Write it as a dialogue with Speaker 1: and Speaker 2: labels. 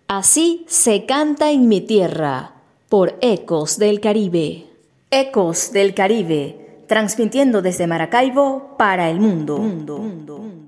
Speaker 1: Así se canta en mi tierra, por Ecos del Caribe. Ecos del Caribe, transmitiendo desde Maracaibo para el mundo.